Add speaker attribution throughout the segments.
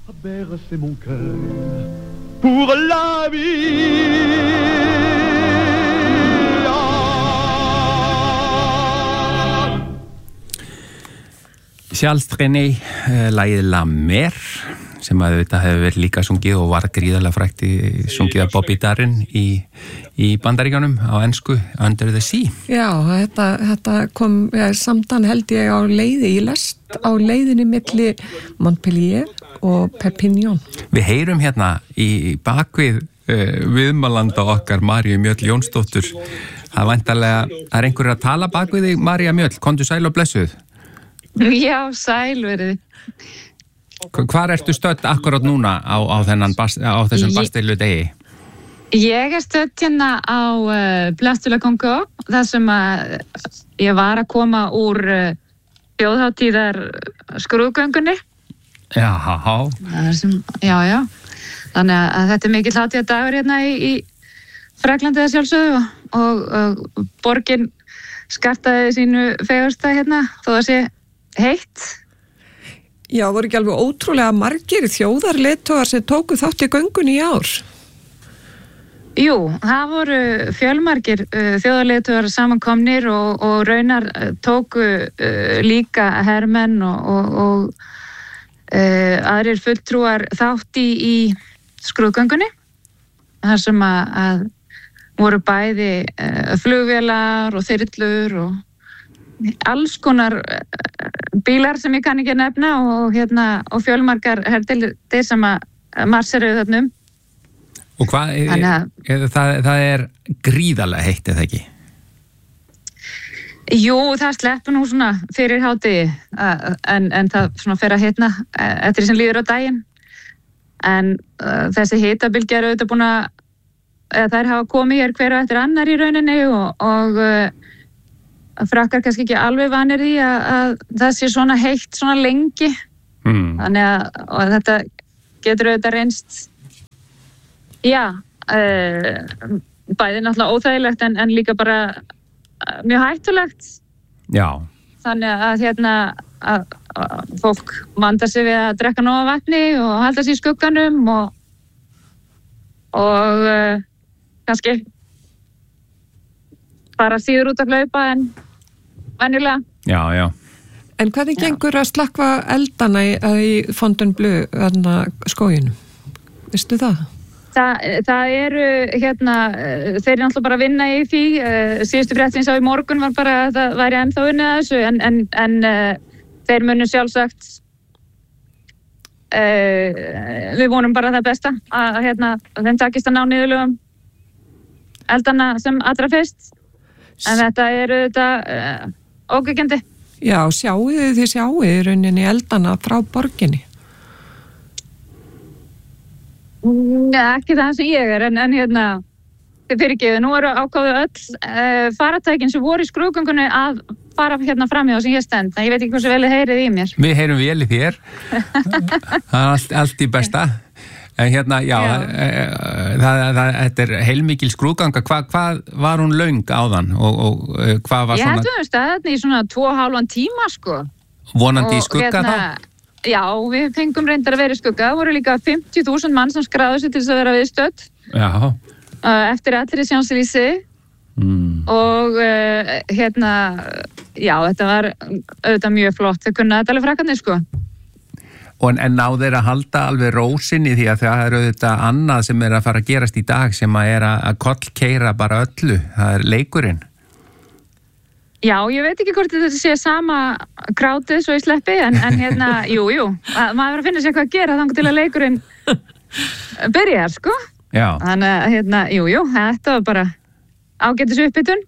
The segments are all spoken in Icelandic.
Speaker 1: Bercer mon cœur pour la vie.
Speaker 2: Charles Trenet, lagið La Mer, sem að þetta hefur verið líka sungið og var gríðarlega frægt sungið af Bobby Darin í Bandaríkjunum á ensku Under the Sea.
Speaker 3: Já, þetta kom samdan held ég á leiðinni milli Montpellier og Perpignan.
Speaker 2: Við heyrum hérna í bakvið viðmælanda okkar Maríu Mjöll Jónsdóttur. Það væntanlega er einhver að tala bakvið þig, María Mjöll, komdu sæl og blessuð.
Speaker 4: Já, sæl verið.
Speaker 2: Hvar ertu stödd akkurat núna á þessum Bastilu degi?
Speaker 4: Ég er stödd hérna á Place de la Concorde, þar sem að ég var að koma úr þjóðhátíðar skrúðgöngunni.
Speaker 2: Já.
Speaker 4: Já. Þannig að þetta er mikill hátíðardagur hérna í Fraklandi að sjálfsögðu og borgin skartaði sínu fegursta hérna, þó að sé heitt.
Speaker 3: Já, voru ekki alveg ótrúlega margir þjóðarleiðtogar sem tóku þátt í göngunni í ár?
Speaker 4: Jú, það voru fjölmargir þjóðarleiðtogar samankomnir og raunar tóku líka hermenn og aðrir fulltrúar þátt í skrúðgöngunni. Þar sem að voru bæði flugvélar og þyrlur og alls konar bílar sem ég kann ekki að nefna og fjölmargar herdeildir sem að marseruðu þarna um.
Speaker 2: Og það er gríðarlega heitt, eða ekki?
Speaker 4: Jú, það sleppur nú svona fyrir hádegi en það svona fer að hitna eftir því sem líður á daginn. En þessi hitabylgja er auðvitað búin að þær hafa komið hér hver og eftir annar í rauninni og frakkar kannski ekki alveg vanir því að það sé svona heitt svona lengi. Þannig að þetta getur auðvitað reynst bæði náttúrulega óþægilegt en líka bara mjög hættulegt.
Speaker 2: Já.
Speaker 4: Þannig að fólk vandar sig við að drekka nóg af vatni og halda sig í skugganum og kannski bara síður út að hlaupa en venjulega.
Speaker 2: Já.
Speaker 3: En hvernig gengur að slakka eldana í Fontainebleau skóginum? Veistu það?
Speaker 4: Það eru þeir eru náttúrulega bara að vinna í því. Síðustu fréttin sá í morgun var bara að það væri ennþá unnið að þessu en þeir munu sjálfsagt við vonum bara það besta að þeim takist að ná niðurlögum eldana sem allra fyrst. En þetta eru óguggjandi.
Speaker 3: Já, þið sjáið í rauninni eldana frá borginni.
Speaker 4: Ekki það sem ég er, en þið fyrirgefið, nú eru ákváðu öll faratækin sem voru í skrúðgöngunni að fara fram hjá sem ég stend. Ég veit ekki hversu vel þið heyrið í mér.
Speaker 2: Við heyrum vel í þér. Það er allt í besta. En þetta er heilmikil skrúðganga. Hvað var hún löng áðan? Og hvað var svona?
Speaker 4: Ég hættum staðni í svona 2,5 tíma, sko.
Speaker 2: Vonandi í skugga þá?
Speaker 4: Já, við fengum reyndar að vera í skugga. Það voru líka 50.000 mann sem skráðu sig til þess að vera viðstödd.
Speaker 2: Já.
Speaker 4: Eftir allir í Champs-Élysées. Og þetta var auðvitað mjög flott. Þau kunna þetta alveg frakkarnir, sko.
Speaker 2: En ná þeir að halda alveg rósinni því að það er auðvitað annað sem er að fara að gerast í dag sem að er að kollkeyra bara öllu. Það er leikurinn.
Speaker 4: Já, ég veit ekki hvort þetta sé sama krátið svo í sleppi, en jú, maður verður að finna sér hvað að gera þannig til að leikurinn byrjar, sko.
Speaker 2: Já.
Speaker 4: Þannig að, jú, þetta var bara ágætis uppbytun.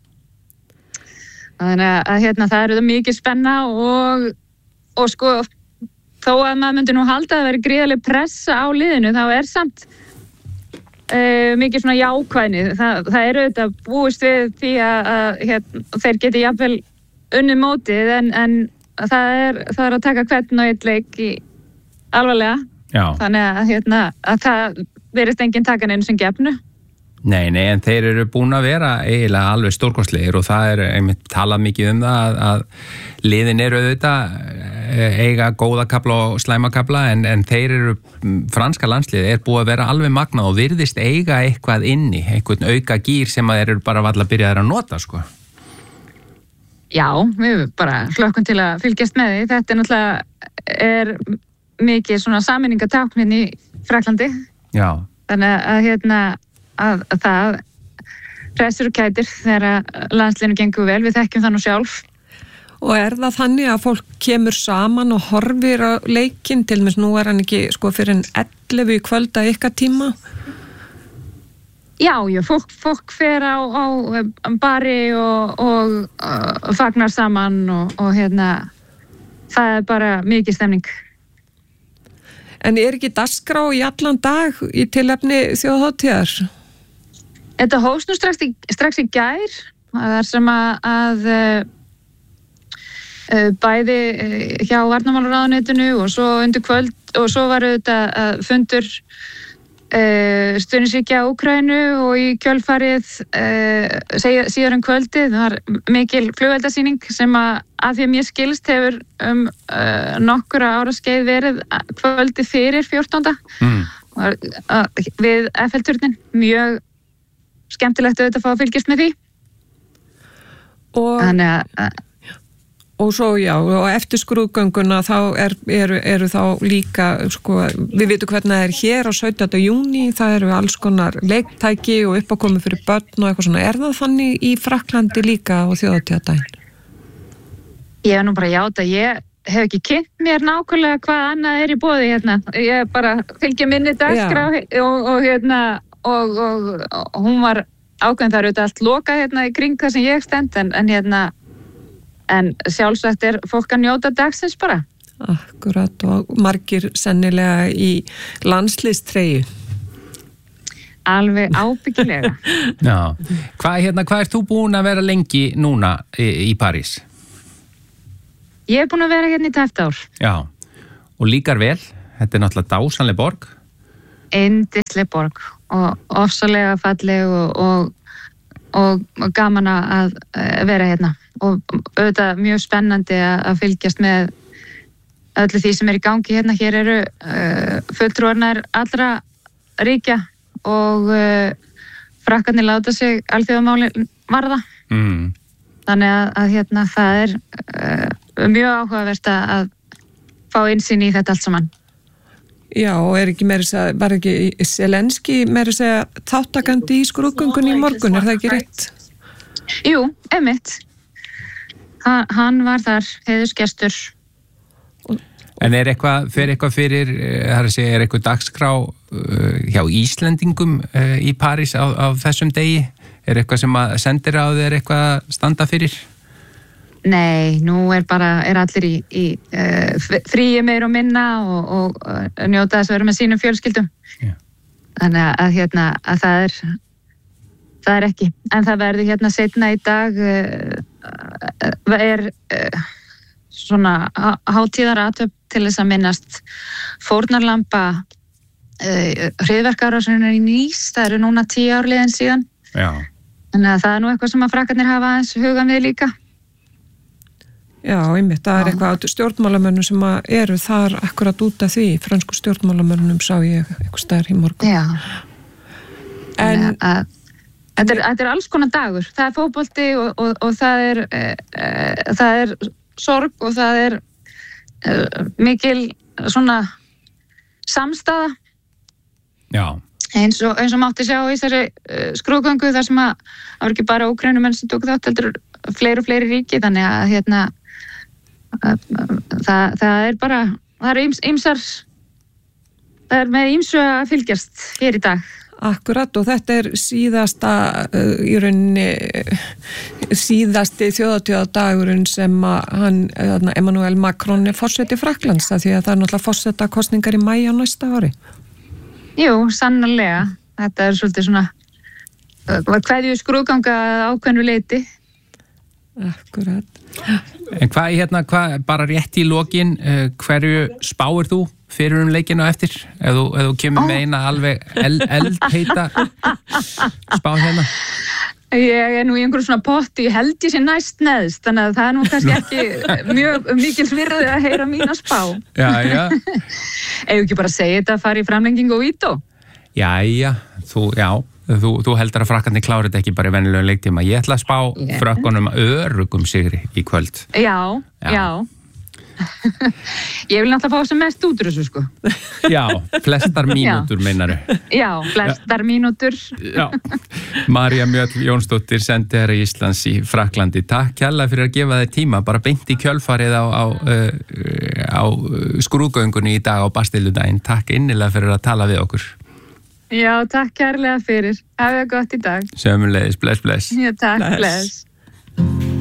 Speaker 4: Þannig að það eru mikið spenna og sko, þó að maður myndi nú halda að vera gríðarleg pressa á liðinu, þá er samt mikið svona jákvæðni. Það er auðvitað búist við því að þeir geti jafnvel unnið mótið en það er að taka hvern og einn leik í alvarlega.
Speaker 2: Já.
Speaker 4: Þannig að það verðist enginn taka neinu sem gefnu.
Speaker 2: Nei, en þeir eru búin að vera eiginlega alveg stórkostlegir og það einmitt talað mikið um það að liðin eru auðvitað eiga góða kafla og slæma kafla en þeir eru, franska landsliðið búið að vera alveg magnað og virðist eiga eitthvað inni, einhvern auka gír sem að þeir eru bara valla byrjaðir að nota, sko.
Speaker 4: Já, við bara hlökkum til að fylgjast með því. Þetta náttúrulega mikið svona sameiningatáknin í Fraklandi.
Speaker 2: Já.
Speaker 4: Þannig að það hressir og kætir þegar landsliðinu gengur vel, við þekkjum það nú sjálf.
Speaker 3: Og það þannig að fólk kemur saman og horfir á leikinn, til og með nú hann ekki fyrir en 11 í kvöld að ykkar tíma?
Speaker 4: Já, fólk fer á bari og fagnar saman og það bara mikið stemning.
Speaker 3: En ekki dagskrá í allan dag í tilefni þjóðhátíðar?
Speaker 4: Þetta hófst nú strax í gær, þar sem að bæði hjá Varnarmálaráðuneytinu og svo undir kvöld og svo var auðvitað fundur stuðningsríkja Úkraínu og í kjölfarið síðar kvöldið var mikil flugveldasýning sem að því að mér skilst hefur nokkura ára skeið verið kvöldið fyrir 14. Við FL-turnin, mjög skemmtilegt auðvitað að fá að fylgjast með því.
Speaker 3: Og svo og eftir skrúðgönguna þá eru þá líka, við vitum hvernig það hér á 17. júní, það eru alls konar leiktæki og uppákomi fyrir börn og eitthvað svona. Það þannig í Fraklandi líka á þjóðhátíðardaginn?
Speaker 4: Ég nú bara játa, ég hef ekki kynnt mér nákvæmlega hvað annað í boði hérna. Ég bara fylgja minni dagskrá og hún var ákveðin, það eru auðvitað allt lokað hérna í kring það sem ég stend en sjálfsagt fólk að njóta dagsins bara.
Speaker 3: Akkurat, og margir sennilega í landsliðstreyju.
Speaker 4: Alveg ábyggilega.
Speaker 2: Já. Hvað þú búin að vera lengi núna í París?
Speaker 4: Ég búin að vera hérna í 12 ár. Já,
Speaker 2: og líkar vel, þetta náttúrulega dásanleg borg.
Speaker 4: Yndisleg borg og ofsalega falleg og gaman að vera hérna og auðvitað mjög spennandi að fylgjast með öllu því sem í gangi hérna. Hér eru fulltrúarnir allra ríkja og Frakkarnir láta sig alþjóðamálin varða. Þannig að það mjög áhugavert að fá innsýn í þetta allt saman.
Speaker 3: Já, og var ekki Zelenski þáttakandi í skrúðgöngunni í morgun, það ekki rétt?
Speaker 4: Jú, einmitt. Hann var þar, heiðursgestur.
Speaker 2: En eitthvað fyrir, eitthvað dagskrá hjá Íslendingum í París á þessum degi? Eitthvað sem að sendir á þér eitthvað að standa fyrir?
Speaker 4: Nei, nú allir í fríi meir og minna og njóta þess að vera með sínum fjölskyldum. Yeah. Þannig að það ekki. En það verður seinna í dag svona hátíðarathöfn til þess að minnast fórnarlamba hryðjuverkaárásarinnar í Nýs. Það eru núna 10 ár liðin síðan.
Speaker 2: Já.
Speaker 4: Þannig að það nú eitthvað sem að Frakkarnir hafa aðeins hugan við líka.
Speaker 3: Já, einmitt, það eitthvað stjórnmálamönnum sem eru þar akkurat út af því, frönsku stjórnmálamönnum sá ég eitthvað staðar í morgun.
Speaker 4: Já. En þetta alls konar dagur. Það fótbolti og það sorg og það mikil svona samstaða.
Speaker 2: Já.
Speaker 4: Eins og mátti sjá í þessari skrúðgöngu þar sem að það var ekki bara Úkraínumenn sem tók þátt, heldur fleiri og fleiri ríki, þannig að það bara, það með ýmsu að fylgjast hér í dag.
Speaker 3: Akkurat, og þetta síðasta í rauninni síðasti þjóðhátíðardagurinn sem að Emmanuel Macron forseti Frakklands, því að það náttúrulega forsetakosningar í maí á næsta ári.
Speaker 4: Jú, sannarlega. Þetta svolítið svona kveðju skrúðganga ákveðnu leyti.
Speaker 3: Akkurat.
Speaker 2: En hvað bara rétt í lokin, hverju spáir þú fyrir leikinu eftir ef þú kemur með eina alveg eldheita spá hérna?
Speaker 4: Ég í einhverjum svona potti, ég held ég sé næst neðst, þannig að það nú kannski ekki mjög mikil virði að heyra mína spá.
Speaker 2: Já.
Speaker 4: Ef ekki bara segja þetta að fara í framlengingu og vító?
Speaker 2: Já, þú heldur að frakkarnir klára þetta ekki bara í venjulegum leiktíma. Ég ætla að spá frökkunum örugum sigri í kvöld.
Speaker 4: Já. Ég vil náttúrulega fá sem mest út úr þessu, sko.
Speaker 2: Já, flestar mínútur meinaru.
Speaker 4: Já, flestar mínútur.
Speaker 2: Já. María Mjöll Jónsdóttir, sendiherra Íslands í Frakklandi. Takk kærlega fyrir að gefa þér tíma, bara beint í kjölfarið á skrúðgöngunni í dag á Bastilludaginn. Takk innilega fyrir að tala við okkur.
Speaker 4: Já, takk kærlega fyrir. Hafið það gott í dag.
Speaker 2: Sömuleiðis, bless.
Speaker 4: Já, takk, bless.